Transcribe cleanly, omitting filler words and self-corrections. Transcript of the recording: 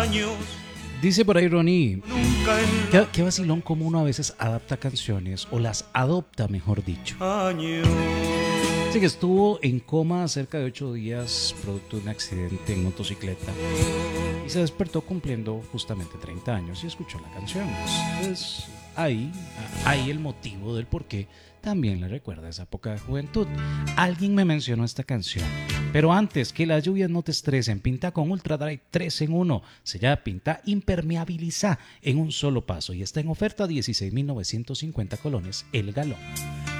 Dice por ahí Ronnie, qué vacilón como uno a veces adapta canciones, o las adopta, mejor dicho. Así que estuvo en coma cerca de 8 días producto de un accidente en motocicleta y se despertó cumpliendo justamente 30 años y escuchó la canción. Entonces ahí el motivo del por qué también le recuerda esa época de juventud. Alguien me mencionó esta canción, pero antes, que las lluvias no te estresen, pinta con Ultra Dry 3 en 1, sellada pinta impermeabiliza en un solo paso y está en oferta 16.950 colones el galón.